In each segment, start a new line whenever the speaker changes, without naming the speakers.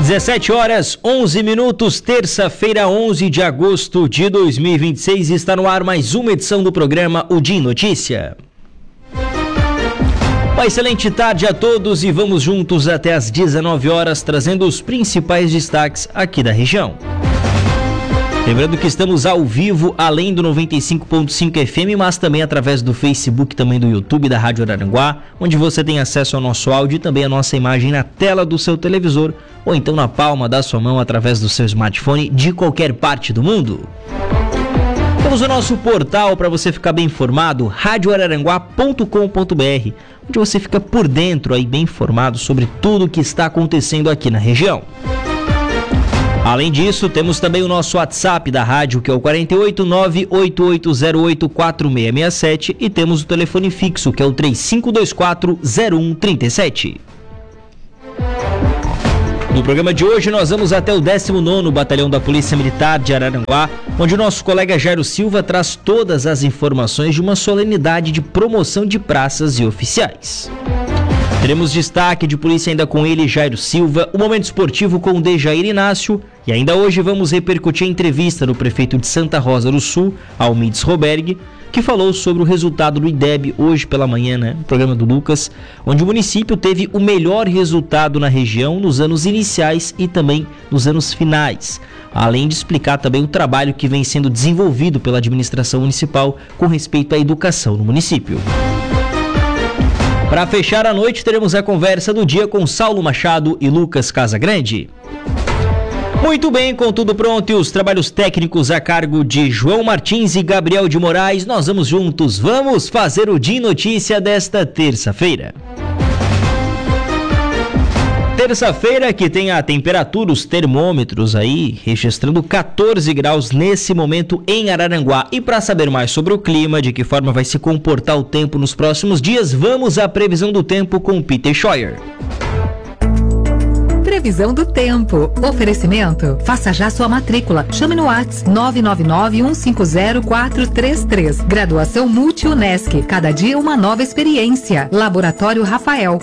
17 horas 11 minutos, terça-feira, 11 de agosto de 2026, está no ar mais uma edição do programa O Dia em Notícia. Uma excelente tarde a todos e vamos juntos até às 19 horas trazendo os principais destaques aqui da região. Lembrando que estamos ao vivo, além do 95.5 FM, mas também através do Facebook, também do YouTube da Rádio Araranguá, onde você tem acesso ao nosso áudio e também a nossa imagem na tela do seu televisor, ou então na palma da sua mão através do seu smartphone de qualquer parte do mundo. Temos o nosso portal para você ficar bem informado, radioararanguá.com.br, onde você fica por dentro aí bem informado sobre tudo o que está acontecendo aqui na região. Além disso, temos também o nosso WhatsApp da rádio, que é o 48988084667, e temos o telefone fixo, que é o 35240137. No programa de hoje, nós vamos até o 19º Batalhão da Polícia Militar de Araranguá, onde o nosso colega Jairo Silva traz todas as informações de uma solenidade de promoção de praças e oficiais. Teremos destaque de polícia ainda com ele, Jairo Silva, o Momento Esportivo com o Dejair Inácio, e ainda hoje vamos repercutir a entrevista do prefeito de Santa Rosa do Sul, Almides Roberg, que falou sobre o resultado do IDEB hoje pela manhã, no programa do Lucas, onde o município teve o melhor resultado na região nos anos iniciais e também nos anos finais, além de explicar também o trabalho que vem sendo desenvolvido pela administração municipal com respeito à educação no município. Para fechar a noite, teremos a conversa do dia com Saulo Machado e Lucas Casagrande. Muito bem, com tudo pronto e os trabalhos técnicos a cargo de João Martins e Gabriel de Moraes, nós vamos juntos, vamos fazer o Dia em Notícia desta terça-feira. Terça-feira que tem a temperatura, os termômetros aí, registrando 14 graus nesse momento em Araranguá. E para saber mais sobre o clima, de que forma vai se comportar o tempo nos próximos dias, vamos à previsão do tempo com Peter Scheuer.
Previsão do tempo. Oferecimento. Faça já sua matrícula. Chame no WhatsApp 999-150-433. Graduação Multi-UNESC. Cada dia uma nova experiência. Laboratório Rafael.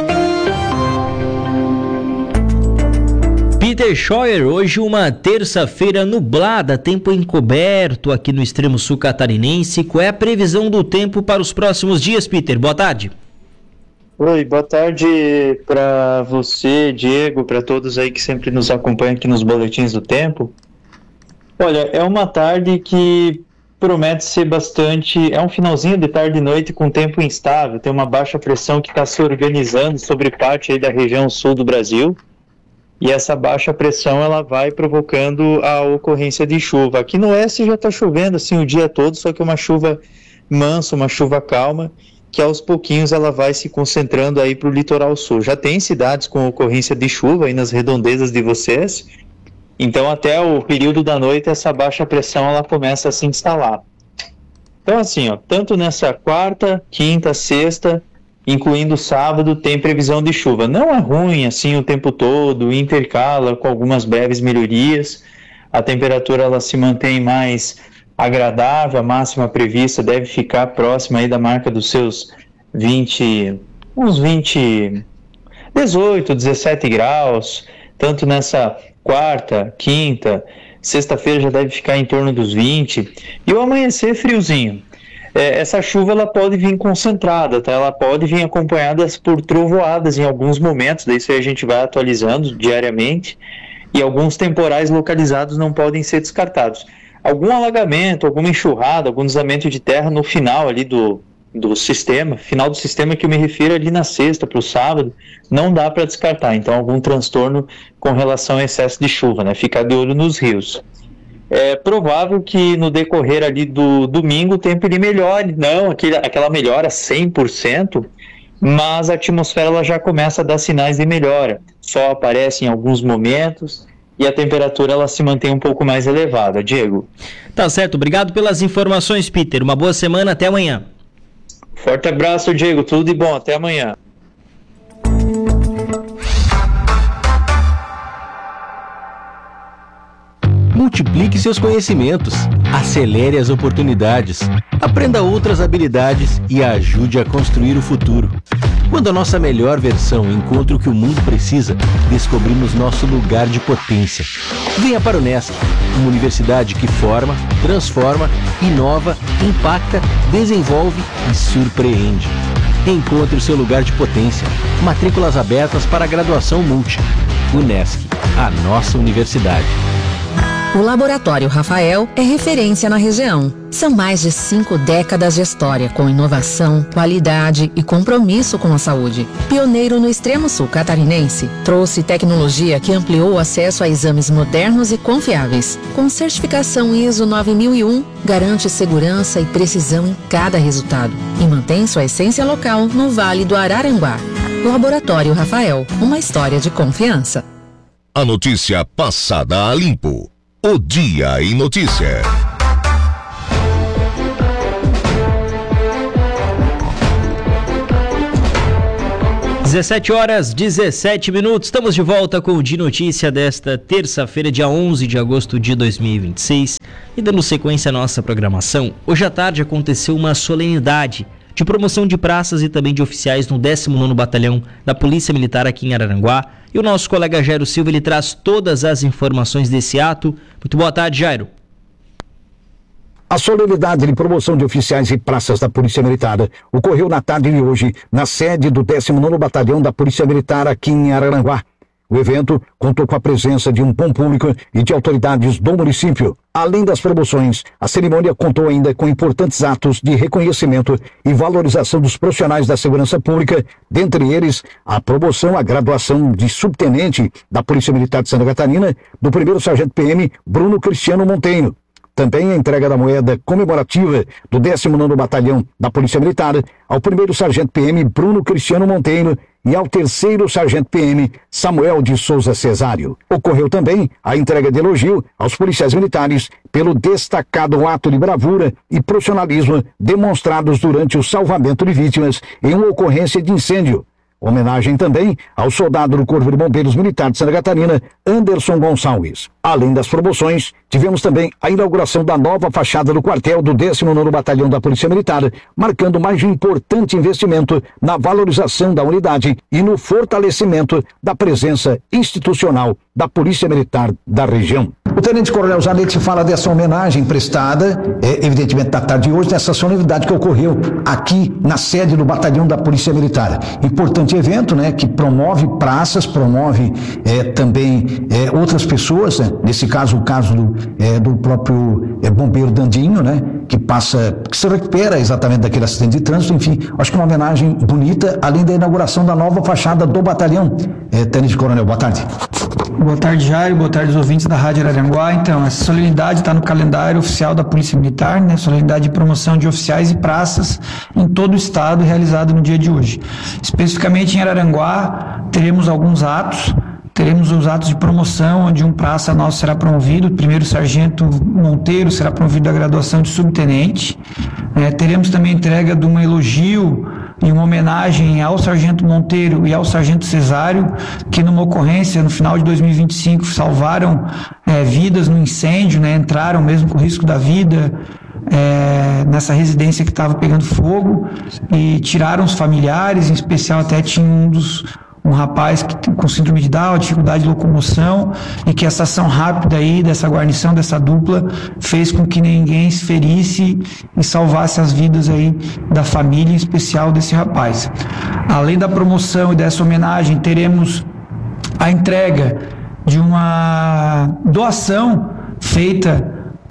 Peter Scheuer, hoje uma terça-feira nublada, tempo encoberto aqui no extremo sul catarinense. Qual é a previsão do tempo para os próximos dias, Peter? Boa tarde.
Oi, boa tarde para você, Diego, para todos aí que sempre nos acompanham aqui nos boletins do tempo. Olha, é uma tarde que promete ser bastante... É um finalzinho de tarde e noite com tempo instável. Tem uma baixa pressão que está se organizando sobre parte aí da região sul do Brasil. E essa baixa pressão ela vai provocando a ocorrência de chuva. Aqui no oeste já está chovendo assim o dia todo, só que é uma chuva mansa, uma chuva calma, que aos pouquinhos ela vai se concentrando aí para o litoral sul. Já tem cidades com ocorrência de chuva aí nas redondezas de vocês, então até o período da noite essa baixa pressão ela começa a se instalar. Então assim, tanto nessa quarta, quinta, sexta, incluindo sábado, tem previsão de chuva. Não é ruim assim o tempo todo, intercala com algumas breves melhorias. A temperatura ela se mantém mais agradável, a máxima prevista deve ficar próxima aí da marca dos seus 18, 17 graus, tanto nessa quarta, quinta, sexta-feira já deve ficar em torno dos 20, e o amanhecer friozinho. Essa chuva ela pode vir concentrada, tá? Ela pode vir acompanhada por trovoadas em alguns momentos, daí isso aí a gente vai atualizando diariamente, e alguns temporais localizados não podem ser descartados. Algum alagamento, alguma enxurrada, algum deslizamento de terra no final ali do sistema, final do sistema que eu me refiro ali na sexta para o sábado, não dá para descartar. Então algum transtorno com relação ao excesso de chuva, né? Ficar de olho nos rios. É provável que no decorrer ali do domingo o tempo ele melhore, não aquela melhora 100%, mas a atmosfera ela já começa a dar sinais de melhora. Sol aparece em alguns momentos e a temperatura ela se mantém um pouco mais elevada. Diego.
Tá certo, obrigado pelas informações, Peter. Uma boa semana, até amanhã.
Forte abraço, Diego, tudo de bom, até amanhã.
Multiplique seus conhecimentos, acelere as oportunidades, aprenda outras habilidades e ajude a construir o futuro. Quando a nossa melhor versão encontra o que o mundo precisa, descobrimos nosso lugar de potência. Venha para o Unesc, uma universidade que forma, transforma, inova, impacta, desenvolve e surpreende. Encontre o seu lugar de potência. Matrículas abertas para a graduação Multi. Unesc, a nossa universidade.
O Laboratório Rafael é referência na região. São mais de 5 décadas de história com inovação, qualidade e compromisso com a saúde. Pioneiro no extremo sul catarinense, trouxe tecnologia que ampliou o acesso a exames modernos e confiáveis. Com certificação ISO 9001, garante segurança e precisão em cada resultado e mantém sua essência local no Vale do Araranguá. Laboratório Rafael, uma história de confiança.
A notícia passada a limpo. O Dia em Notícia.
Às 17h17, estamos de volta com o Dia Notícia desta terça-feira, dia 11 de agosto de 2026. E dando sequência à nossa programação, hoje à tarde aconteceu uma solenidade de promoção de praças e também de oficiais no 19º Batalhão da Polícia Militar aqui em Araranguá. E o nosso colega Jairo Silva, ele traz todas as informações desse ato. Muito boa tarde, Jairo.
A solenidade de promoção de oficiais e praças da Polícia Militar ocorreu na tarde de hoje, na sede do 19º Batalhão da Polícia Militar aqui em Araranguá. O evento contou com a presença de um bom público e de autoridades do município. Além das promoções, a cerimônia contou ainda com importantes atos de reconhecimento e valorização dos profissionais da segurança pública, dentre eles a promoção à graduação de subtenente da Polícia Militar de Santa Catarina do 1º Sargento PM Bruno Cristiano Monteiro. Também a entrega da moeda comemorativa do 19º Batalhão da Polícia Militar ao 1º Sargento PM Bruno Cristiano Monteiro e ao 3º Sargento PM Samuel de Souza Cesário. Ocorreu também a entrega de elogio aos policiais militares pelo destacado ato de bravura e profissionalismo demonstrados durante o salvamento de vítimas em uma ocorrência de incêndio. Homenagem também ao soldado do Corpo de Bombeiros Militar de Santa Catarina, Anderson Gonçalves. Além das promoções, tivemos também a inauguração da nova fachada do quartel do 19º Batalhão da Polícia Militar, marcando mais um importante investimento na valorização da unidade e no fortalecimento da presença institucional da Polícia Militar da região. O Tenente Coronel Zanetti fala dessa homenagem prestada, evidentemente na tarde de hoje, nessa solenidade que ocorreu aqui na sede do Batalhão da Polícia Militar. Importante evento, né, que promove praças, promove também outras pessoas, né, nesse caso o caso do próprio bombeiro Dandinho, né, que se recupera exatamente daquele acidente de trânsito. Enfim, acho que uma homenagem bonita, além da inauguração da nova fachada do batalhão. Tenente Coronel, boa tarde.
Boa tarde, Jair. Boa tarde, os ouvintes da Rádio Araranguá. Então, essa solenidade está no calendário oficial da Polícia Militar, né? Solenidade de promoção de oficiais e praças em todo o estado, realizada no dia de hoje. Especificamente em Araranguá, teremos alguns atos. Teremos os atos de promoção, onde um praça nosso será promovido, o 1º Sargento Monteiro será promovido à graduação de subtenente. Teremos também a entrega de um elogio e uma homenagem ao Sargento Monteiro e ao Sargento Cesário, que numa ocorrência no final de 2025 salvaram vidas no incêndio, né? Entraram mesmo com risco da vida nessa residência que estava pegando fogo e tiraram os familiares, em especial até tinha um rapaz com síndrome de Down, dificuldade de locomoção, e que essa ação rápida aí, dessa guarnição, dessa dupla, fez com que ninguém se ferisse e salvasse as vidas aí da família, em especial desse rapaz. Além da promoção e dessa homenagem, teremos a entrega de uma doação feita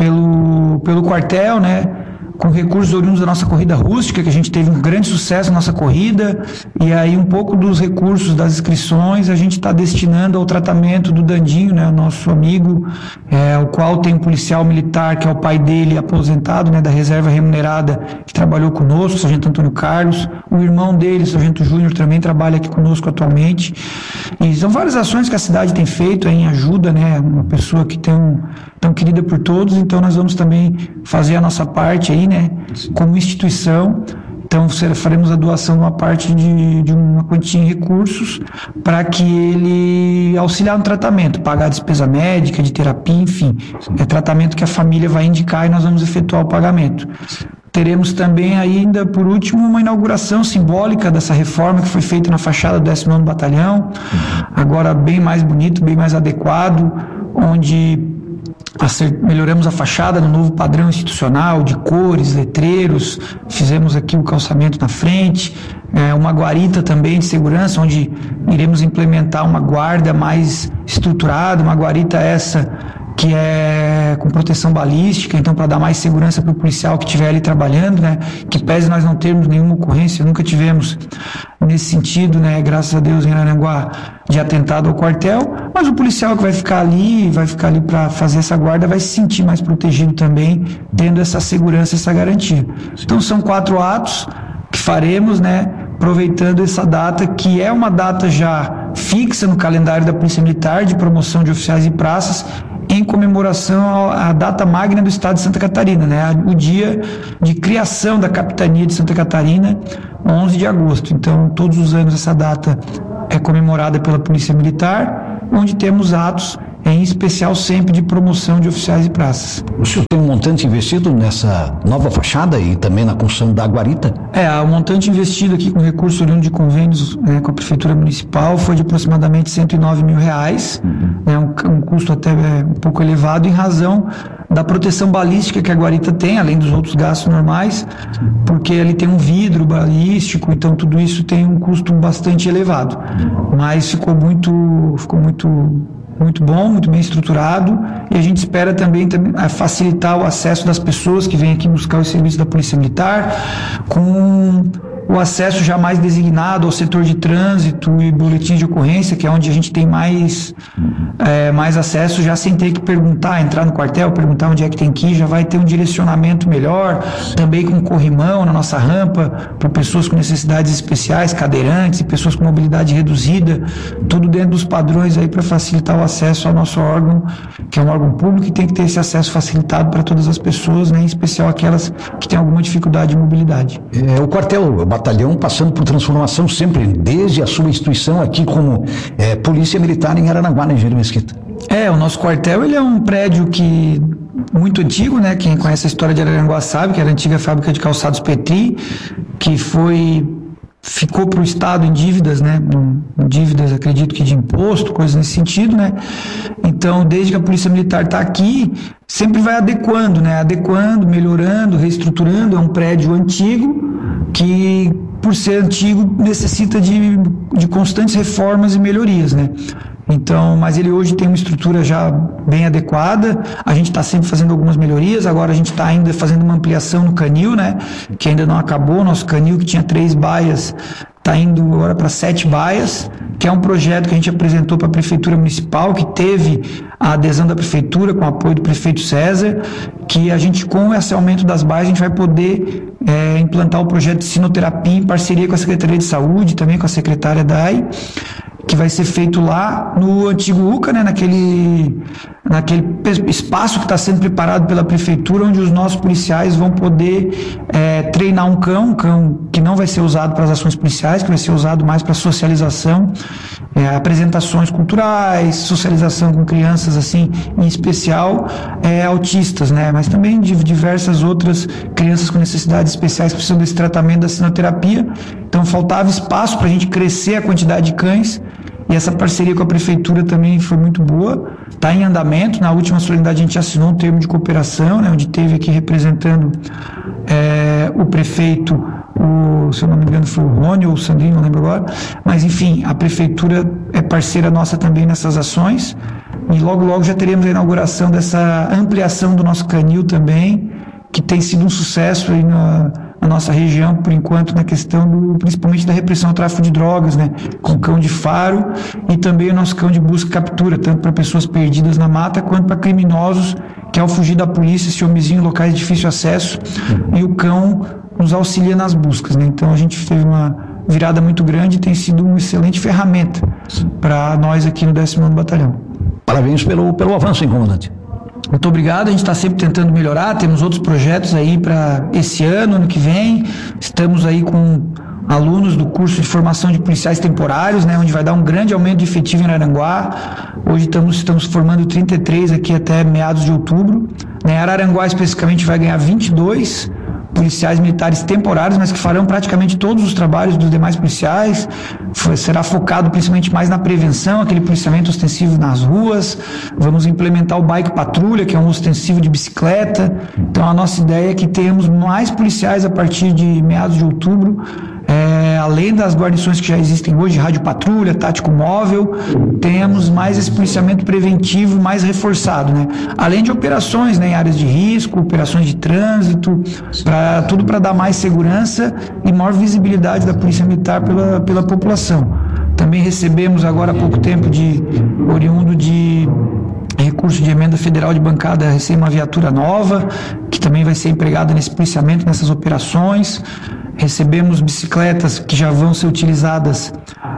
pelo quartel, né? Com recursos oriundos da nossa corrida rústica, que a gente teve um grande sucesso na nossa corrida, e aí um pouco dos recursos das inscrições a gente está destinando ao tratamento do Dandinho, né, o nosso amigo, o qual tem um policial militar, que é o pai dele, aposentado, né, da reserva remunerada, que trabalhou conosco, o Sargento Antônio Carlos, o irmão dele, o Sargento Júnior, também trabalha aqui conosco atualmente, e são várias ações que a cidade tem feito em ajuda, né, uma pessoa que tão querida por todos. Então nós vamos também fazer a nossa parte aí, né, como instituição. Então faremos a doação de uma parte de uma quantia em recursos para que ele auxiliar no tratamento, pagar a despesa médica, de terapia, enfim, tratamento que a família vai indicar e nós vamos efetuar o pagamento. Teremos também ainda, por último, uma inauguração simbólica dessa reforma que foi feita na fachada do 19º Batalhão, agora bem mais bonito, bem mais adequado, onde melhoramos a fachada no novo padrão institucional de cores, letreiros, fizemos aqui o calçamento na frente, uma guarita também de segurança, onde iremos implementar uma guarda mais estruturada, uma guarita essa que é com proteção balística, então para dar mais segurança para o policial que estiver ali trabalhando, né, que pese nós não termos nenhuma ocorrência, nunca tivemos nesse sentido, né, graças a Deus em Araranguá, de atentado ao quartel, mas o policial que vai ficar ali para fazer essa guarda vai se sentir mais protegido também, tendo essa segurança, essa garantia. Então são 4 atos que faremos, né, aproveitando essa data, que é uma data já fixa no calendário da Polícia Militar de promoção de oficiais e praças, em comemoração à data magna do estado de Santa Catarina, né? O dia de criação da capitania de Santa Catarina, 11 de agosto. Então, todos os anos essa data é comemorada pela Polícia Militar, onde temos atos, em especial sempre de promoção de oficiais e praças.
O senhor tem um montante investido nessa nova fachada e também na construção da guarita?
O montante investido aqui com recurso oriundo de convênios, né, com a Prefeitura Municipal foi de aproximadamente R$109 mil, né, um custo até um pouco elevado em razão da proteção balística que a guarita tem, além dos outros gastos normais, porque ali tem um vidro balístico, então tudo isso tem um custo bastante elevado, mas ficou muito bom, muito bem estruturado, e a gente espera também facilitar o acesso das pessoas que vêm aqui buscar os serviços da Polícia Militar, com o acesso já mais designado ao setor de trânsito e boletins de ocorrência, que é onde a gente tem mais acesso, já sem ter que entrar no quartel, perguntar onde é que tem que ir, já vai ter um direcionamento melhor, também com corrimão na nossa rampa, para pessoas com necessidades especiais, cadeirantes e pessoas com mobilidade reduzida, tudo dentro dos padrões aí para facilitar o acesso ao nosso órgão, que é um órgão público e tem que ter esse acesso facilitado para todas as pessoas, né, em especial aquelas que têm alguma dificuldade de mobilidade.
O quartel, batalhão, passando por transformação sempre, desde a sua instituição aqui como Polícia Militar em Araranguá, né, Engenheiro Mesquita?
O nosso quartel, ele é um prédio muito antigo, né? Quem conhece a história de Araranguá sabe que era a antiga fábrica de calçados Petri, que ficou para o Estado em dívidas, né? Dívidas, acredito que de imposto, coisas nesse sentido, né? Então, desde que a Polícia Militar está aqui, sempre vai adequando, né? Adequando, melhorando, reestruturando. É um prédio antigo que, por ser antigo, necessita de constantes reformas e melhorias, né? Então, mas ele hoje tem uma estrutura já bem adequada, a gente está sempre fazendo algumas melhorias, agora a gente está ainda fazendo uma ampliação no canil, né, que ainda não acabou, nosso canil que tinha 3 baias, está indo agora para 7 baias, que é um projeto que a gente apresentou para a Prefeitura Municipal, que teve a adesão da Prefeitura, com o apoio do prefeito César, que a gente, com esse aumento das baias, a gente vai poder implantar o projeto de sinoterapia em parceria com a Secretaria de Saúde, também com a secretária Dai, que vai ser feito lá no antigo UCA, né, naquele espaço que está sendo preparado pela Prefeitura, onde os nossos policiais vão poder treinar um cão que não vai ser usado para as ações policiais, que vai ser usado mais para socialização, apresentações culturais, socialização com crianças, assim, em especial autistas, né, mas também de diversas outras crianças com necessidades especiais que precisam desse tratamento da sinoterapia. Então faltava espaço para a gente crescer a quantidade de cães, e essa parceria com a Prefeitura também foi muito boa, está em andamento. Na última solenidade a gente assinou um termo de cooperação, né, onde teve aqui representando o prefeito, se eu não me engano foi o Rony ou o Sandrinho, não lembro agora, mas enfim, a Prefeitura é parceira nossa também nessas ações, e logo já teremos a inauguração dessa ampliação do nosso canil também, que tem sido um sucesso aí na nossa região, por enquanto, na questão principalmente da repressão ao tráfico de drogas, né, com o cão de faro e também o nosso cão de busca e captura, tanto para pessoas perdidas na mata, quanto para criminosos que, ao fugir da polícia, se homiziam em locais de difícil acesso, e o cão nos auxilia nas buscas, né. Então a gente teve uma virada muito grande e tem sido uma excelente ferramenta para nós aqui no 19º Batalhão.
Parabéns pelo avanço, hein, comandante?
Muito obrigado, a gente está sempre tentando melhorar, temos outros projetos aí para esse ano que vem, estamos aí com alunos do curso de formação de policiais temporários, né, onde vai dar um grande aumento de efetivo em Araranguá. Hoje estamos formando 33 aqui até meados de outubro, né. Araranguá especificamente vai ganhar 22 policiais militares temporários, mas que farão praticamente todos os trabalhos dos demais policiais. Será focado principalmente mais na prevenção, aquele policiamento ostensivo nas ruas. Vamos implementar o Bike Patrulha, que é um ostensivo de bicicleta. Então a nossa ideia é que tenhamos mais policiais a partir de meados de outubro, além das guarnições que já existem hoje, rádio patrulha, tático móvel, temos mais esse policiamento preventivo mais reforçado, né? Além de operações, né, em áreas de risco, operações de trânsito, tudo para dar mais segurança e maior visibilidade da Polícia Militar pela população. Também recebemos agora há pouco tempo, oriundo de recurso de emenda federal de bancada, recém uma viatura nova, que também vai ser empregada nesse policiamento, nessas operações. Recebemos bicicletas que já vão ser utilizadas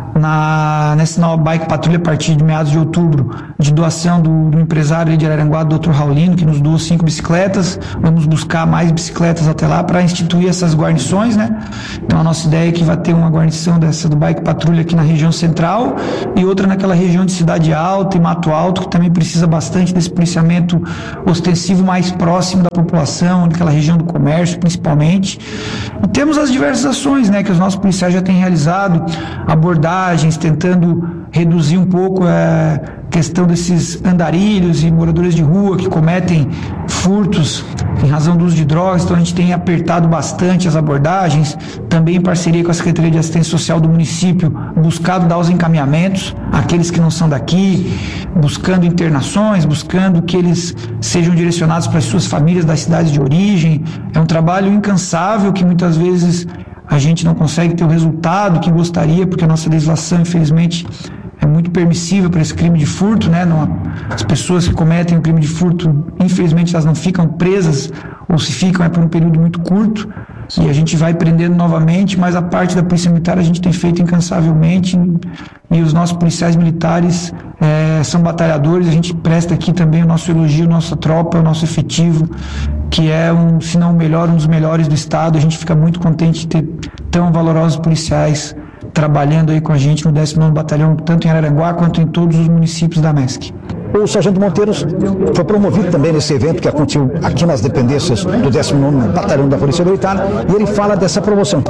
nessa nova Bike Patrulha a partir de meados de outubro, de doação do empresário de Araranguá, do Dr. Raulino, que nos doou 5 bicicletas. Vamos buscar mais bicicletas até lá para instituir essas guarnições, né? Então a nossa ideia é que vai ter uma guarnição dessa do Bike Patrulha aqui na região central e outra naquela região de Cidade Alta e Mato Alto, que também precisa bastante desse policiamento ostensivo mais próximo da população, naquela região do comércio principalmente. E temos as diversas ações, né, que os nossos policiais já têm realizado, abordagens, tentando reduzir um pouco a questão desses andarilhos e moradores de rua que cometem furtos em razão do uso de drogas. Então a gente tem apertado bastante as abordagens, também em parceria com a Secretaria de Assistência Social do município, buscado dar os encaminhamentos àqueles que não são daqui, buscando internações, buscando que eles sejam direcionados para as suas famílias das cidades de origem. É um trabalho incansável que muitas vezes a gente não consegue ter o resultado que gostaria, porque a nossa legislação, infelizmente, é muito permissiva para esse crime de furto, né? As pessoas que cometem o crime de furto, infelizmente, elas não ficam presas, ou se ficam é por um período muito curto, e a gente vai prendendo novamente, mas a parte da Polícia Militar a gente tem feito incansavelmente, e os nossos policiais militares são batalhadores. A gente presta aqui também o nosso elogio, nossa tropa, o nosso efetivo, que é se não o melhor, um dos melhores do estado. A gente fica muito contente de ter tão valorosos policiais trabalhando aí com a gente no 19º Batalhão, tanto em Araranguá quanto em todos os municípios da MESC.
O Sargento Monteiro foi promovido também nesse evento que aconteceu aqui nas dependências do 19º Batalhão da Polícia Militar, e ele fala dessa promoção.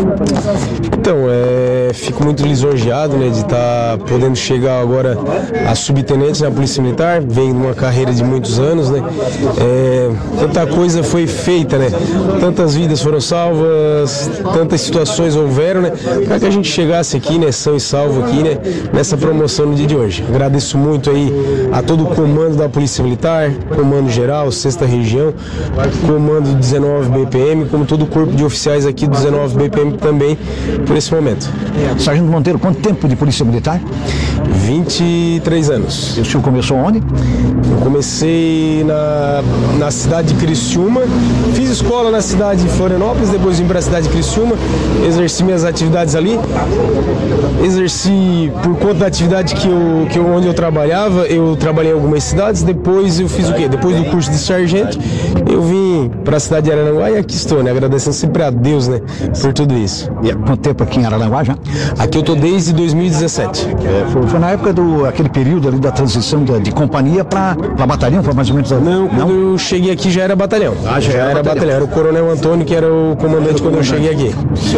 Então, fico muito lisonjeado, né, de estar podendo chegar agora a subtenente na Polícia Militar. Venho de uma carreira de muitos anos, né? Tanta coisa foi feita, né? Tantas vidas foram salvas, tantas situações houveram, né? Para que a gente chegasse aqui, né, são e salvo aqui, né, nessa promoção no dia de hoje. Agradeço muito aí a todo o comando da Polícia Militar, comando geral, 6ª Região, comando 19 BPM, como todo o corpo de oficiais aqui do 19 BPM também, por esse momento.
Sargento Monteiro, quanto tempo de Polícia Militar?
23 anos.
E o senhor começou onde?
Eu comecei na cidade de Criciúma, fiz escola na cidade de Florianópolis, depois vim para a cidade de Criciúma, exerci minhas atividades ali, exerci por conta da atividade onde eu trabalhava, eu trabalhei em algumas cidades. Depois eu fiz o quê? Depois do curso de sargento, eu vim para a cidade de Araranguá e aqui estou, né? Agradecendo sempre a Deus, né? Por tudo isso.
E há quanto tempo aqui em Araranguá já?
Aqui eu tô desde 2017.
Foi na época aquele período ali da transição de companhia para batalhão, foi mais ou menos?
Não, quando eu cheguei aqui já era batalhão. Já era batalhão. Era o Coronel Antônio que era o comandante quando eu cheguei aqui.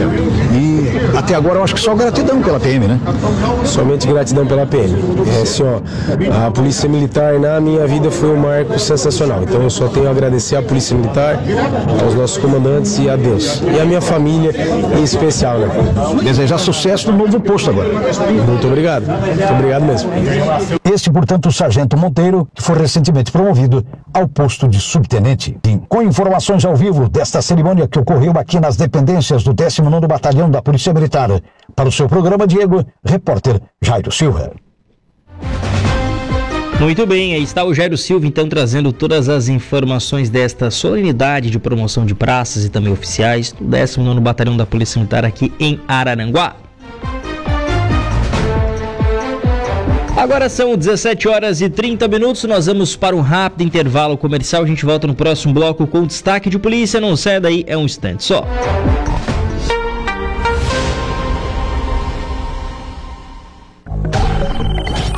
E até agora eu acho que só gratidão pela PM, né?
Somente gratidão pela PM. É assim, ó, a Polícia Militar na minha vida foi um marco sensacional. Então eu só tenho a agradecer à Polícia Militar, aos nossos comandantes e a Deus. E a minha família em especial, né?
Desejar sucesso no novo posto agora.
Muito obrigado. Muito obrigado mesmo.
Este, portanto, o Sargento Monteiro, que foi recentemente promovido ao posto de subtenente. Com informações ao vivo desta cerimônia que ocorreu aqui nas dependências do 19º Batalhão da Polícia Militar. Para o seu programa, Diego, repórter Jairo Silva.
Muito bem, aí está o Jairo Silva, então, trazendo todas as informações desta solenidade de promoção de praças e também oficiais do 19º Batalhão da Polícia Militar aqui em Araranguá. Agora são 17h30, nós vamos para um rápido intervalo comercial, a gente volta no próximo bloco com destaque de polícia, não saia daí, é um instante só.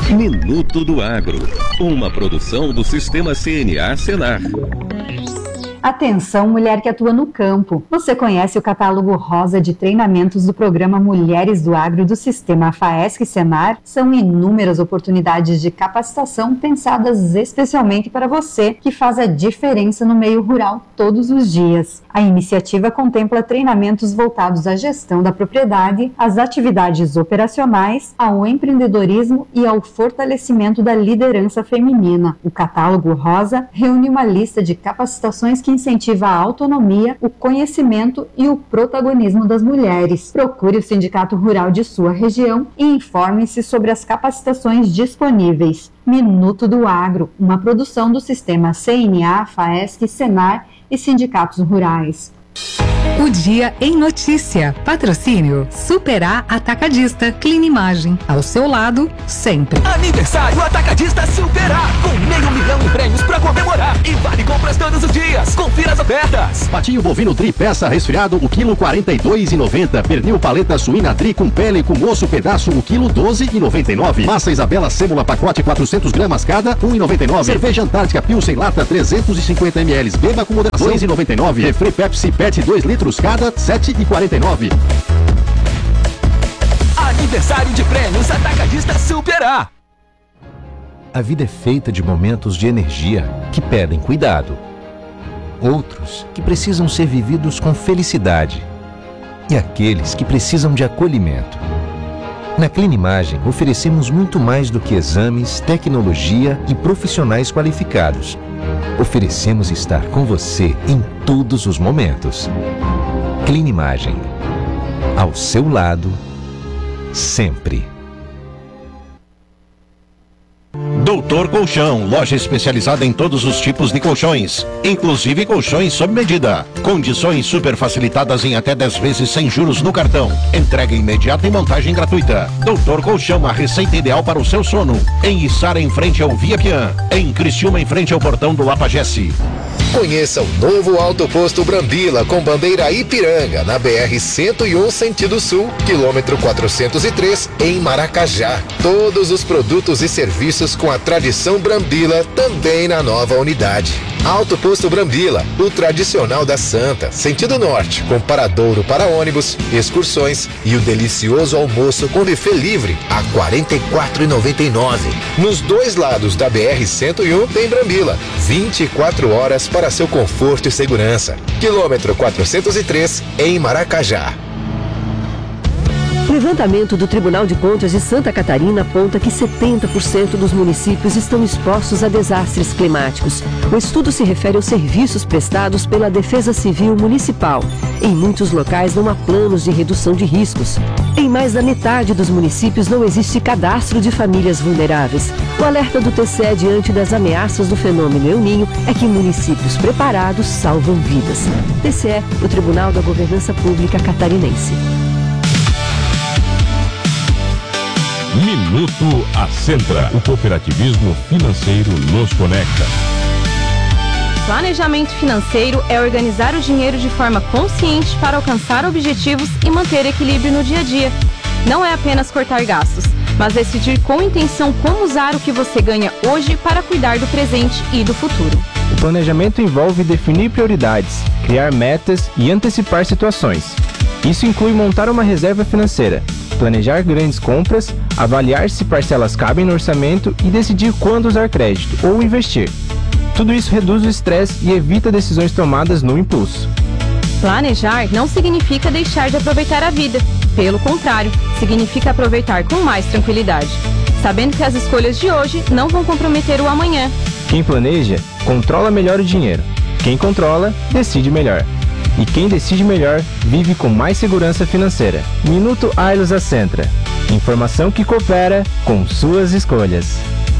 Minuto do Agro, uma produção do Sistema CNA Senar.
Atenção, mulher que atua no campo. Você conhece o catálogo rosa de treinamentos do programa Mulheres do Agro do Sistema FAESC-Senar? São inúmeras oportunidades de capacitação pensadas especialmente para você, que faz a diferença no meio rural todos os dias. A iniciativa contempla treinamentos voltados à gestão da propriedade, às atividades operacionais, ao empreendedorismo e ao fortalecimento da liderança feminina. O catálogo rosa reúne uma lista de capacitações que incentiva a autonomia, o conhecimento e o protagonismo das mulheres. Procure o sindicato rural de sua região e informe-se sobre as capacitações disponíveis. Minuto do Agro, uma produção do sistema CNA, FAESC, Senar e sindicatos rurais. O Dia em Notícia. Patrocínio Super A Atacadista. Clinimagem. Ao seu lado, sempre.
Aniversário Atacadista Super A. Com 500 mil em prêmios pra comemorar. E vale compras todos os dias. Confira as ofertas.
Patinho bovino tri peça resfriado, o quilo R$42,90. Pernil paleta suína tri com pele com osso pedaço, o quilo R$12,99. Massa Isabela sêmula pacote 400 gramas cada, R$1,99. Cerveja Antártica Pilsen lata 350 ml. Beba com moderação, R$2,99. Refri Pepsi PET 2 litros cada, R$7,49.
Aniversário de prêmios Atacadista Super A.
A vida é feita de momentos de energia que pedem cuidado. Outros que precisam ser vividos com felicidade. E aqueles que precisam de acolhimento. Na Clinimagem, oferecemos muito mais do que exames, tecnologia e profissionais qualificados. Oferecemos estar com você em todos os momentos. Clinimagem. Ao seu lado, sempre.
Doutor Colchão, loja especializada em todos os tipos de colchões, inclusive colchões sob medida. Condições super facilitadas em até 10 vezes sem juros no cartão. Entrega imediata e montagem gratuita. Doutor Colchão, a receita ideal para o seu sono. Em Içara, em frente ao Via Pian. Em Criciúma, em frente ao portão do Lapagesse.
Conheça o novo Alto Posto Brambila com bandeira Ipiranga, na BR-101 sentido sul, quilômetro 403, em Maracajá. Todos os produtos e serviços com a tradição Brambila também na nova unidade. Alto Posto Brambila, o tradicional da Santa, sentido norte, com paradouro para ônibus, excursões e o delicioso almoço com buffet livre a R$ 44,99. Nos dois lados da BR-101 tem Brambila, 24 horas para seu conforto e segurança. Quilômetro 403, em Maracajá.
O levantamento do Tribunal de Contas de Santa Catarina aponta que 70% dos municípios estão expostos a desastres climáticos. O estudo se refere aos serviços prestados pela Defesa Civil Municipal. Em muitos locais não há planos de redução de riscos. Em mais da metade dos municípios não existe cadastro de famílias vulneráveis. O alerta do TCE diante das ameaças do fenômeno El Niño é que municípios preparados salvam vidas. TCE, o Tribunal da Governança Pública Catarinense.
Minuto Ascentra. O cooperativismo financeiro nos conecta.
Planejamento financeiro é organizar o dinheiro de forma consciente para alcançar objetivos e manter equilíbrio no dia a dia. Não é apenas cortar gastos, mas decidir com intenção como usar o que você ganha hoje para cuidar do presente e do futuro.
O planejamento envolve definir prioridades, criar metas e antecipar situações. Isso inclui montar uma reserva financeira, planejar grandes compras, avaliar se parcelas cabem no orçamento e decidir quando usar crédito ou investir. Tudo isso reduz o estresse e evita decisões tomadas no impulso.
Planejar não significa deixar de aproveitar a vida. Pelo contrário, significa aproveitar com mais tranquilidade, sabendo que as escolhas de hoje não vão comprometer o amanhã.
Quem planeja, controla melhor o dinheiro. Quem controla, decide melhor. E quem decide melhor, vive com mais segurança financeira. Minuto Ailos Ascentra. Informação que coopera com suas escolhas.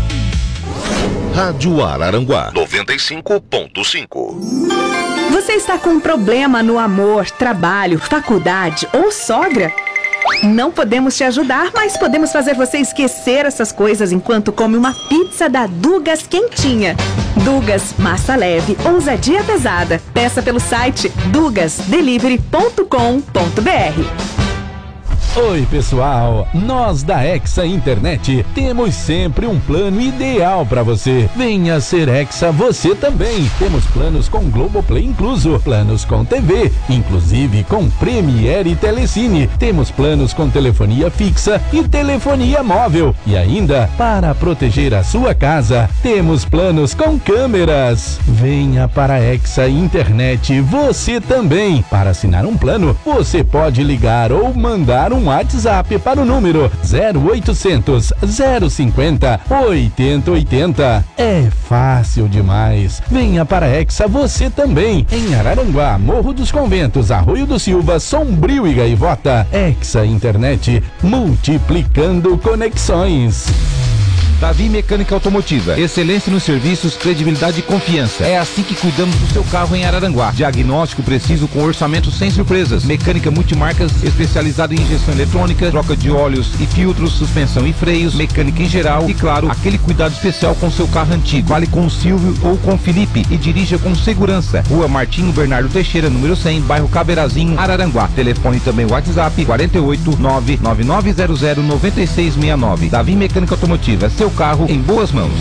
Rádio Araranguá 95.5.
Você está com um problema no amor, trabalho, faculdade ou sogra? Não podemos te ajudar, mas podemos fazer você esquecer essas coisas enquanto come uma pizza da Dugas quentinha. Dugas, massa leve, ousadia pesada. Peça pelo site dugasdelivery.com.br.
Oi pessoal, nós da Hexa Internet temos sempre um plano ideal para você. Venha ser Hexa você também. Temos planos com Globoplay incluso, planos com TV, inclusive com Premiere e Telecine. Temos planos com telefonia fixa e telefonia móvel. E ainda, para proteger a sua casa, temos planos com câmeras. Venha para a Hexa Internet você também. Para assinar um plano, você pode ligar ou mandar um WhatsApp para o número 0800 050 8080. É fácil demais. Venha para a Hexa você também. Em Araranguá, Morro dos Conventos, Arroio do Silva, Sombrio e Gaivota. Hexa Internet, multiplicando conexões.
Davi Mecânica Automotiva. Excelência nos serviços, credibilidade e confiança. É assim que cuidamos do seu carro em Araranguá. Diagnóstico preciso com orçamento sem surpresas. Mecânica multimarcas especializada em injeção eletrônica, troca de óleos e filtros, suspensão e freios, mecânica em geral e, claro, aquele cuidado especial com seu carro antigo. Fale com o Silvio ou com o Felipe e dirija com segurança. Rua Martinho Bernardo Teixeira, número 100, bairro Caberazinho, Araranguá. Telefone também WhatsApp 48 99900 9669. Davi Mecânica Automotiva. Seu carro em boas mãos.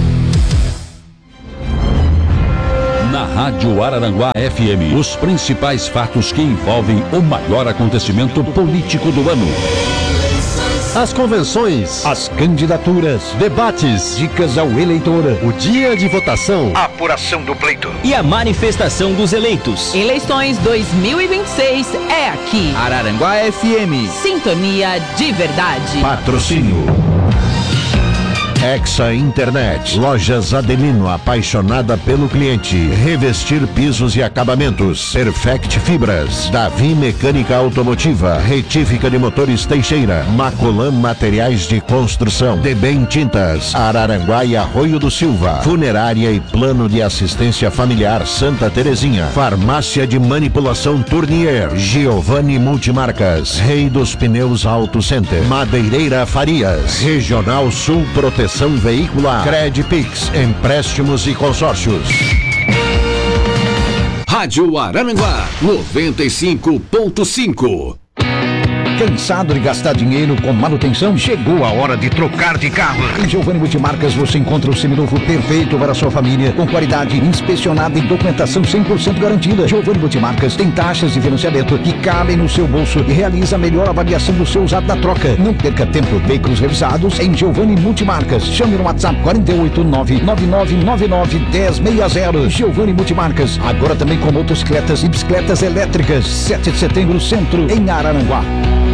Na Rádio Araranguá FM, os principais fatos que envolvem o maior acontecimento político do ano.
As convenções, as candidaturas, debates, dicas ao eleitor, o dia de votação,
a apuração do pleito
e a manifestação dos eleitos.
Eleições 2026 é aqui.
Araranguá FM.
Sintonia de verdade.
Patrocínio Hexa Internet, Lojas Adelino, apaixonada pelo cliente. Revestir pisos e acabamentos. Perfect Fibras. Davi Mecânica Automotiva. Retífica de Motores Teixeira. Macolan Materiais de Construção. Debem Tintas. Araranguá e Arroio do Silva. Funerária e Plano de Assistência Familiar Santa Terezinha. Farmácia de Manipulação Tournier. Giovanni Multimarcas. Rei dos Pneus Auto Center. Madeireira Farias. Regional Sul Proteção Veicular. Credpix, empréstimos e consórcios.
Rádio Araranguá 95.5.
Cansado de gastar dinheiro com manutenção?
Chegou a hora de trocar de carro.
Em Giovanni Multimarcas você encontra o seminovo perfeito para a sua família, com qualidade inspecionada e documentação 100% garantida. Giovanni Multimarcas tem taxas de financiamento que cabem no seu bolso e realiza a melhor avaliação do seu usado na troca. Não perca tempo, veículos revisados em Giovanni Multimarcas. Chame no WhatsApp 489-9999-1060. Giovanni Multimarcas, agora também com motocicletas e bicicletas elétricas. 7 de setembro, Centro, em Araranguá.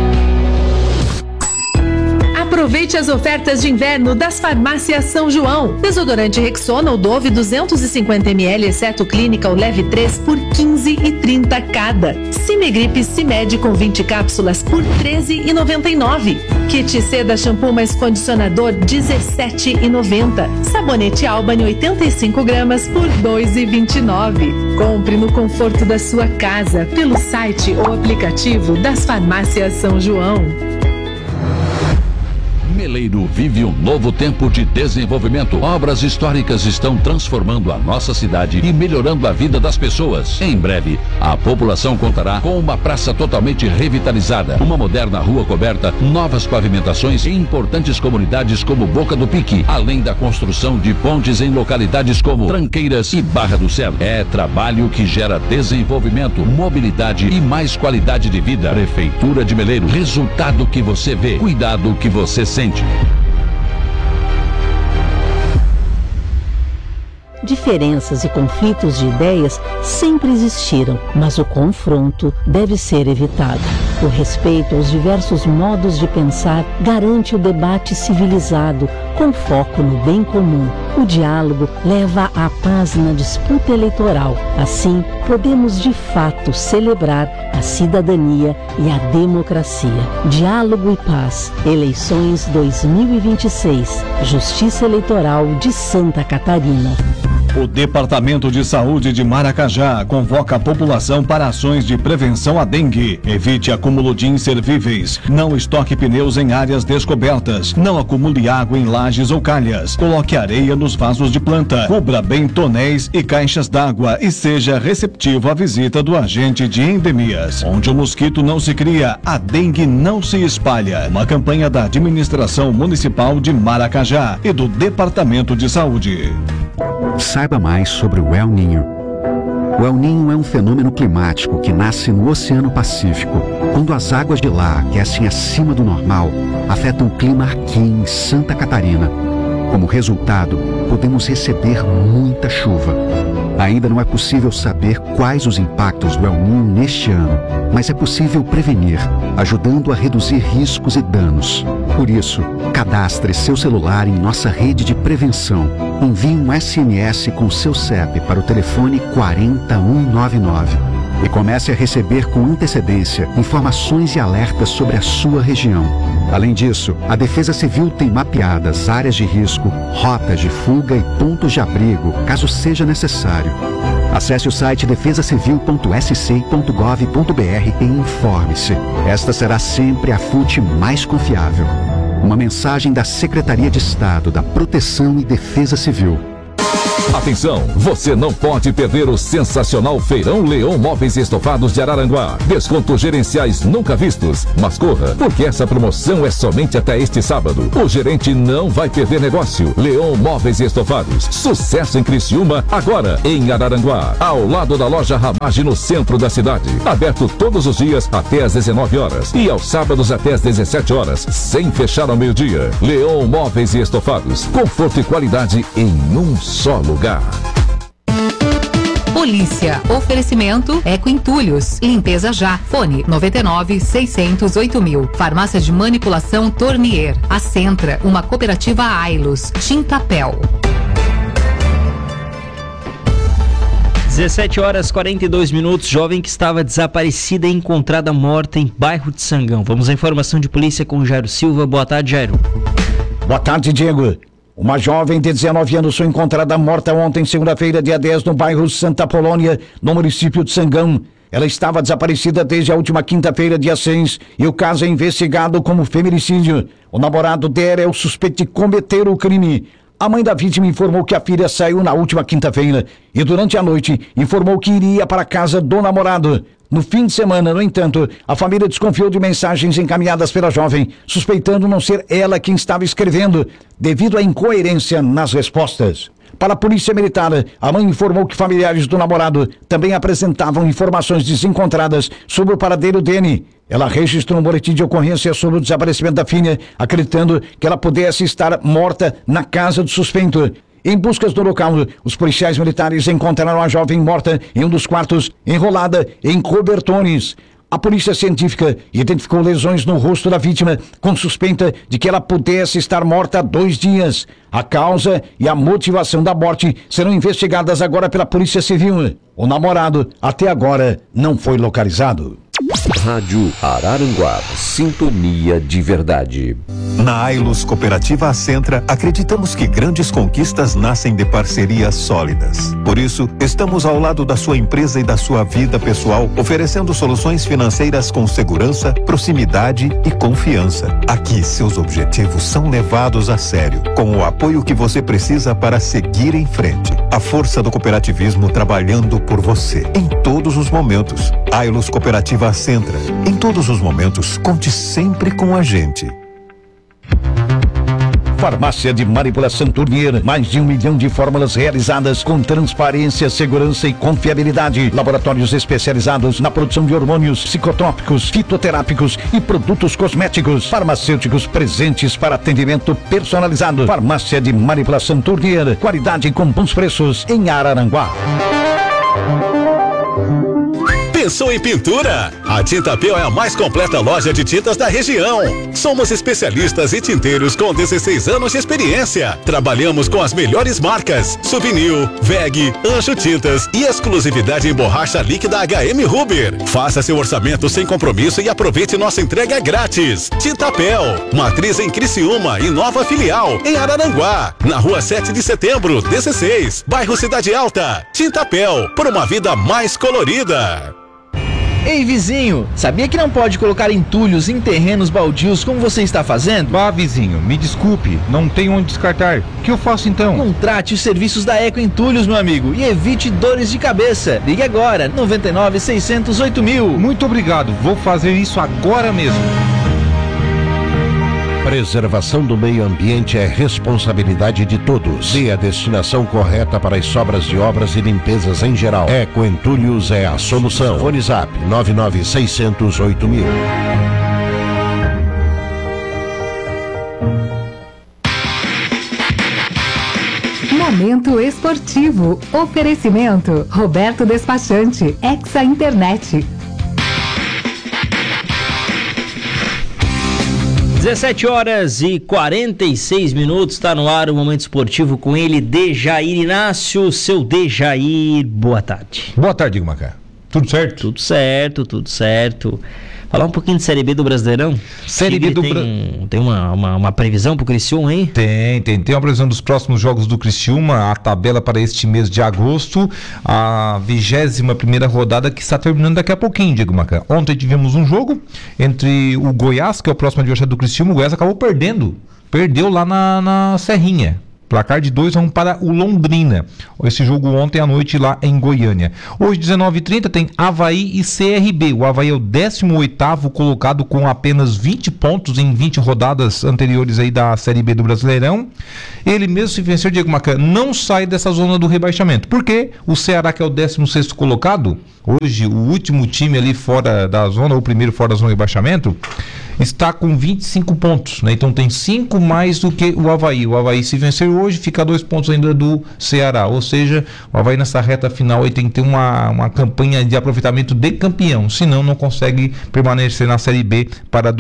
Aproveite as ofertas de inverno das farmácias São João. Desodorante Rexona ou Dove 250ml, exceto Clínica ou Leve 3 por 15,30 cada. Cimegripe Cimed com 20 cápsulas por 13,99. Kit Seda Shampoo mais Condicionador 17,90. Sabonete Albany 85 gramas por 2,29. Compre no conforto da sua casa pelo site ou aplicativo das farmácias São João.
Meleiro vive um novo tempo de desenvolvimento. Obras históricas estão transformando a nossa cidade e melhorando a vida das pessoas. Em breve, a população contará com uma praça totalmente revitalizada, uma moderna rua coberta, novas pavimentações e importantes comunidades como Boca do Pique, além da construção de pontes em localidades como Tranqueiras e Barra do Céu. É trabalho que gera desenvolvimento, mobilidade e mais qualidade de vida. Prefeitura de Meleiro. Resultado que você vê, cuidado que você sente.
Diferenças e conflitos de ideias sempre existiram, mas o confronto deve ser evitado. O respeito aos diversos modos de pensar garante o debate civilizado, com foco no bem comum. O diálogo leva à paz na disputa eleitoral. Assim, podemos de fato celebrar a cidadania e a democracia. Diálogo e paz. Eleições 2026. Justiça Eleitoral de Santa Catarina.
O Departamento de Saúde de Maracajá convoca a população para ações de prevenção à dengue. Evite acúmulo de inservíveis. Não estoque pneus em áreas descobertas. Não acumule água em lajes ou calhas. Coloque areia nos vasos de planta. Cubra bem tonéis e caixas d'água e seja receptivo à visita do agente de endemias. Onde o mosquito não se cria, a dengue não se espalha. Uma campanha da Administração Municipal de Maracajá e do Departamento de Saúde.
Saiba mais sobre o El Niño. O El Niño é um fenômeno climático que nasce no Oceano Pacífico, quando as águas de lá aquecem acima do normal, afetam o clima aqui em Santa Catarina. Como resultado, podemos receber muita chuva. Ainda não é possível saber quais os impactos do El Niño neste ano, mas é possível prevenir, ajudando a reduzir riscos e danos. Por isso, cadastre seu celular em nossa rede de prevenção. Envie um SMS com seu CEP para o telefone 40199 e comece a receber com antecedência informações e alertas sobre a sua região. Além disso, a Defesa Civil tem mapeadas áreas de risco, rotas de fuga e pontos de abrigo, caso seja necessário. Acesse o site defesacivil.sc.gov.br e informe-se. Esta será sempre a fonte mais confiável. Uma mensagem da Secretaria de Estado da Proteção e Defesa Civil.
Atenção, você não pode perder o sensacional Feirão Leão Móveis e Estofados de Araranguá. Descontos gerenciais nunca vistos. Mas corra, porque essa promoção é somente até este sábado. O gerente não vai perder negócio. Leão Móveis e Estofados. Sucesso em Criciúma, agora em Araranguá. Ao lado da loja Ramage no centro da cidade. Aberto todos os dias até às 19 horas. E aos sábados até às 17 horas, sem fechar ao meio-dia. Leão Móveis e Estofados. Conforto e qualidade em um só lugar.
Polícia. Oferecimento Eco Entulhos. Limpeza já. Fone 99-608.000. Farmácia de Manipulação Tornier. A Centra. Uma cooperativa Ailos. Tintapel.
17 horas 42 minutos. Jovem que estava desaparecida e encontrada morta em bairro de Sangão. Vamos à informação de polícia com Jairo Silva. Boa tarde, Jairo.
Boa tarde, Diego. Uma jovem de 19 anos foi encontrada morta ontem, segunda-feira, dia 10, no bairro Santa Polônia, no município de Sangão. Ela estava desaparecida desde a última quinta-feira, dia 6, e o caso é investigado como feminicídio. O namorado dela é o suspeito de cometer o crime. A mãe da vítima informou que a filha saiu na última quinta-feira e durante a noite informou que iria para a casa do namorado. No fim de semana, no entanto, a família desconfiou de mensagens encaminhadas pela jovem, suspeitando não ser ela quem estava escrevendo, devido à incoerência nas respostas. Para a polícia militar, a mãe informou que familiares do namorado também apresentavam informações desencontradas sobre o paradeiro dele. Ela registrou um boletim de ocorrência sobre o desaparecimento da filha, acreditando que ela pudesse estar morta na casa do suspeito. Em buscas do local, os policiais militares encontraram a jovem morta em um dos quartos, enrolada em cobertores. A polícia científica identificou lesões no rosto da vítima, com suspeita de que ela pudesse estar morta há 2 dias. A causa e a motivação da morte serão investigadas agora pela Polícia Civil. O namorado, até agora, não foi localizado.
Rádio Araranguá, sintonia de verdade.
Na Ailos Cooperativa Acentra, acreditamos que grandes conquistas nascem de parcerias sólidas. Por isso, estamos ao lado da sua empresa e da sua vida pessoal, oferecendo soluções financeiras com segurança, proximidade e confiança. Aqui, seus objetivos são levados a sério, com o apoio que você precisa para seguir em frente. A força do cooperativismo trabalhando por você, em todos os momentos. Ailos Cooperativa Acentra. Em todos os momentos, conte sempre com a gente.
Farmácia de Manipulação Tornier, mais de 1 milhão de fórmulas realizadas com transparência, segurança e confiabilidade. Laboratórios especializados na produção de hormônios, psicotrópicos, fitoterápicos e produtos cosméticos. Farmacêuticos presentes para atendimento personalizado. Farmácia de Manipulação Tornier, qualidade com bons preços em Araranguá.
Pensou em pintura? A Tintapel é a mais completa loja de tintas da região. Somos especialistas e tinteiros com 16 anos de experiência. Trabalhamos com as melhores marcas: Souvenir, VEG, Anjo Tintas e exclusividade em borracha líquida HM Huber. Faça seu orçamento sem compromisso e aproveite nossa entrega grátis. Tintapel, matriz em Criciúma e nova filial em Araranguá, na rua 7 de setembro, 16, bairro Cidade Alta. Tintapel, por uma vida mais colorida.
Ei, vizinho, sabia que não pode colocar entulhos em terrenos baldios como você está fazendo?
Vá, vizinho, me desculpe, não tenho onde descartar. O que eu faço então?
Contrate os serviços da Eco Entulhos, meu amigo, e evite dores de cabeça. Ligue agora, 99 608 mil.
Muito obrigado, vou fazer isso agora mesmo.
Preservação do meio ambiente é responsabilidade de todos. Dê a destinação correta para as sobras de obras e limpezas em geral. Eco Entulhos é a solução. Fone Zap 99 608 mil.
Momento esportivo. Oferecimento Roberto Despachante, Hexa Internet.
17 horas e 46 minutos, está no ar o Momento Esportivo com ele, Dejair Inácio. Seu Dejair, boa tarde.
Boa tarde, Macá. Tudo certo?
Tudo certo, tudo certo. Falar um pouquinho de Série B do Brasileirão.
Série B do
Tem uma previsão pro Criciúma, hein?
Tem uma previsão dos próximos jogos do Criciúma, a tabela para este mês de agosto, a 21ª rodada que está terminando daqui a pouquinho, Diego Macan. Ontem tivemos um jogo entre o Goiás, que é o próximo adversário do Criciúma. O Goiás acabou perdeu lá na Serrinha. Placar de 2-1 para o Londrina. Esse jogo ontem à noite lá em Goiânia. Hoje, 19h30, tem Avaí e CRB. O Avaí é o 18º colocado com apenas 20 pontos em 20 rodadas anteriores aí da Série B do Brasileirão. Ele mesmo, se vencer, Diego Macan, não sai dessa zona do rebaixamento. Por quê? O Ceará, que é o 16º colocado, hoje o último time ali fora da zona, ou o primeiro fora da zona do rebaixamento, está com 25 pontos, né? Então tem 5 mais do que o Avaí. O Avaí, se vencer hoje, fica 2 pontos ainda do Ceará. Ou seja, o Avaí nessa reta final aí tem que ter uma campanha de aproveitamento de campeão, senão não consegue permanecer na Série B para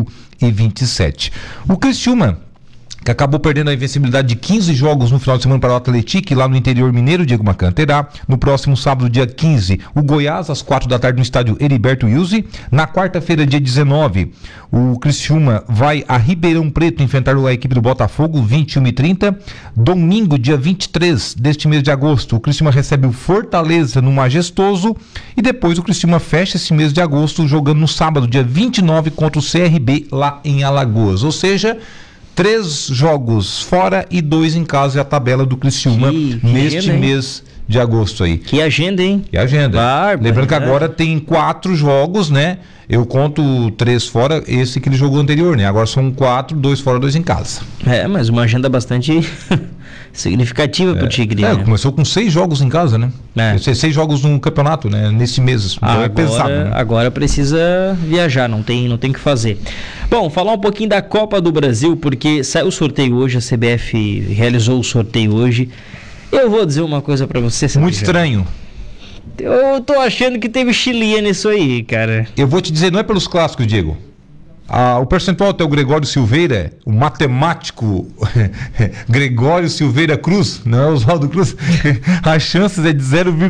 2027. O Criciúma, que acabou perdendo a invencibilidade de 15 jogos no final de semana para o Atlético, lá no interior mineiro, Diego Macan, terá no próximo sábado, dia 15, o Goiás, às 4 da tarde, no estádio Heriberto Wilson. Na quarta-feira, dia 19, o Criciúma vai a Ribeirão Preto enfrentar a equipe do Botafogo, 21h30. Domingo, dia 23 deste mês de agosto, o Criciúma recebe o Fortaleza no Majestoso. E depois o Criciúma fecha esse mês de agosto jogando no sábado, dia 29, contra o CRB, lá em Alagoas. Ou seja, 3 jogos fora e 2 em casa é a tabela do Criciúma neste mês de agosto aí.
Que agenda, hein?
Que agenda. Lembrando que agora tem 4 jogos, né? Eu conto 3 fora, esse que ele jogou anterior, né? Agora são 4, 2 fora, 2 em casa.
Mas uma agenda bastante significativa pro Tigre.
Né? Começou com 6 jogos em casa, né? 6 jogos no campeonato, né? Nesse mês. É pesado, né?
Agora precisa viajar, não tem o que fazer. Bom, falar um pouquinho da Copa do Brasil, porque saiu o sorteio hoje, a CBF realizou o sorteio hoje. Eu vou dizer uma coisa pra você,
muito estranho.
Eu tô achando que teve chilia nisso aí, cara.
Eu vou te dizer, não é pelos clássicos, Diego. O percentual até o Gregório Silveira, o matemático Gregório Silveira Cruz, não é Oswaldo Cruz, as chances é de